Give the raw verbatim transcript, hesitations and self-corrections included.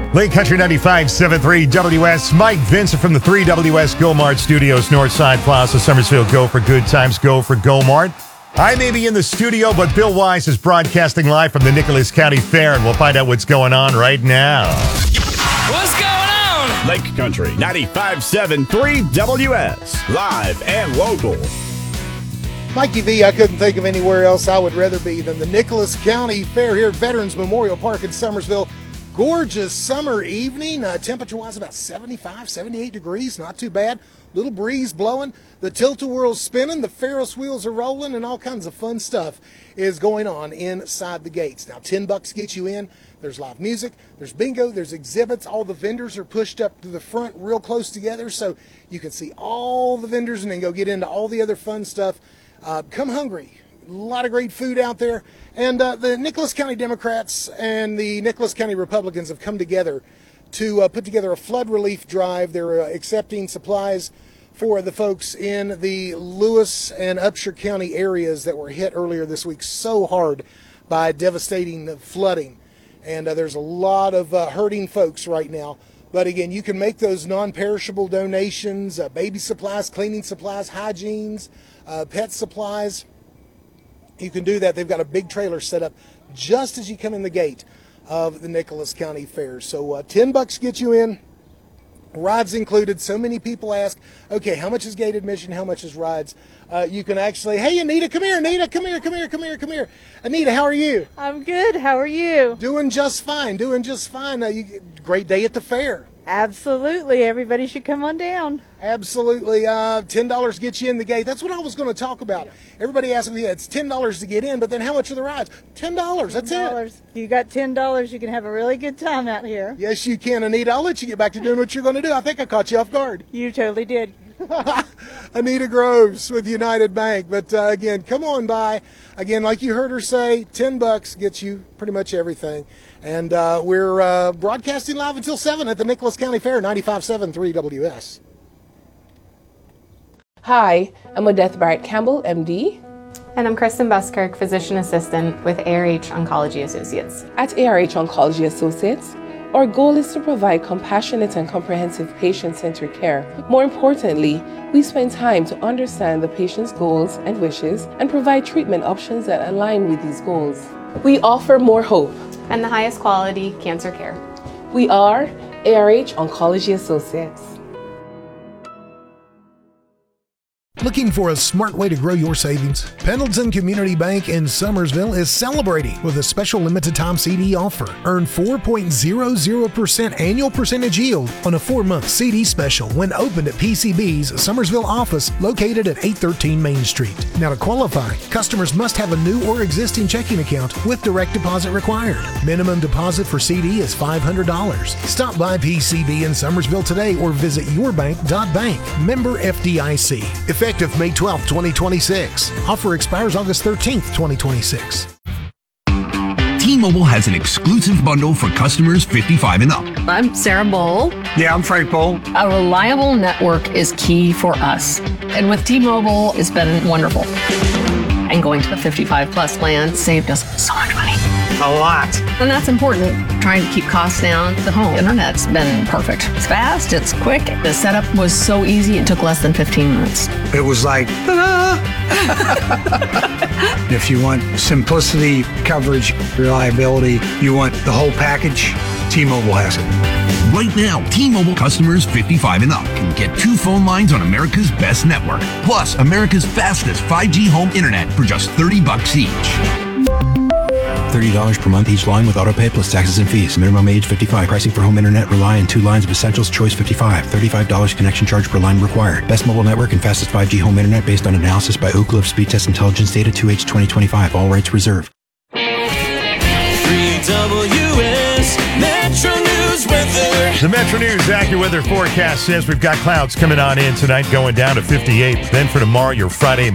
Lake Country ninety-five point seven three W S. Mike Vincent from the three W S Go-Mart Studios, Northside Plaza, Summersville. Go for good times. Go for Go-Mart. I may be in the studio, but Bill Wise is broadcasting live from the Nicholas County Fair, and we'll find out what's going on right now. What's going on? Lake Country ninety-five point seven three W S. Live and local. Mikey V, I couldn't think of anywhere else I would rather be than the Nicholas County Fair here at Veterans Memorial Park in Summersville. Gorgeous summer evening, uh, temperature-wise about seventy-five, seventy-eight degrees, not too bad. Little breeze blowing, the tilt-a-whirl's spinning, the Ferris wheels are rolling, and all kinds of fun stuff is going on inside the gates. Now, ten bucks gets you in. There's live music, there's bingo, there's exhibits. All the vendors are pushed up to the front real close together, so you can see all the vendors and then go get into all the other fun stuff. Uh, come hungry. A lot of great food out there. And uh, the Nicholas County Democrats and the Nicholas County Republicans have come together to uh, put together a flood relief drive. They're uh, accepting supplies for the folks in the Lewis and Upshur County areas that were hit earlier this week so hard by devastating flooding. And uh, there's a lot of uh, hurting folks right now. But again, you can make those non-perishable donations, uh, baby supplies, cleaning supplies, hygienes, uh, pet supplies. You can do that. They've got a big trailer set up just as you come in the gate of the Nicholas County Fair. So uh, ten bucks gets you in, rides included. So many people ask, okay, how much is gate admission? How much is rides? Uh, you can actually, hey, Anita, come here, Anita, come here, come here, come here, come here. Anita, how are you? I'm good. How are you? Doing just fine, doing just fine. Uh, you, great day at the fair. Absolutely. Everybody should come on down. Absolutely. Uh, ten dollars gets you in the gate. That's what I was going to talk about. Everybody asks me, yeah, it's ten dollars to get in, but then how much are the rides? ten dollars. That's ten dollars. it. You got ten dollars. You can have a really good time out here. Yes, you can, Anita. I'll let you get back to doing what you're going to do. I think I caught you off guard. You totally did. Anita Groves with United Bank. But uh, again, come on by. Again, like you heard her say, ten bucks gets you pretty much everything. And uh, we're uh, broadcasting live until seven at the Nicholas County Fair, ninety-five point seven three W S. Hi, I'm Odette Barrett Campbell, M D. And I'm Kristen Buskirk, Physician Assistant with A R H Oncology Associates. At A R H Oncology Associates, our goal is to provide compassionate and comprehensive patient-centered care. More importantly, we spend time to understand the patient's goals and wishes and provide treatment options that align with these goals. We offer more hope and the highest quality cancer care. We are A R H Oncology Associates. Looking for a smart way to grow your savings? Pendleton Community Bank in Summersville is celebrating with a special limited time C D offer. Earn four point zero zero percent annual percentage yield on a four-month C D special when opened at P C B's Summersville office located at eight thirteen Main Street. Now to qualify, customers must have a new or existing checking account with direct deposit required. Minimum deposit for C D is five hundred dollars. Stop by P C B in Summersville today or visit yourbank dot bank. Member F D I C. Effective May twelfth, twenty twenty-six. Offer expires August thirteenth, twenty twenty-six. T-Mobile has an exclusive bundle for customers fifty-five and up. I'm Sarah Bowl. Yeah, I'm Frank Bowl. A reliable network is key for us. And with T-Mobile, it's been wonderful. And going to the fifty-five plus plan saved us so much money. A lot. And that's important. Trying to keep costs down. The home internet's been perfect. It's fast, it's quick. The setup was so easy, it took less than fifteen minutes. It was like, ta-da! If you want simplicity, coverage, reliability, you want the whole package, T-Mobile has it. Right now, T-Mobile customers fifty-five and up can get two phone lines on America's best network, plus America's fastest five G home internet for just thirty bucks each. thirty dollars per month each line with autopay plus taxes and fees. Minimum age fifty-five. Pricing for home internet rely on two lines of Essentials Choice fifty-five. thirty-five dollars connection charge per line required. Best mobile network and fastest five G home internet based on analysis by Oak Cliff Speed Test Intelligence Data two H twenty twenty-five. All rights reserved. three W S Metro News weather. The Metro News AccuWeather forecast says we've got clouds coming on in tonight, going down to fifty-eight. Then for tomorrow, your Friday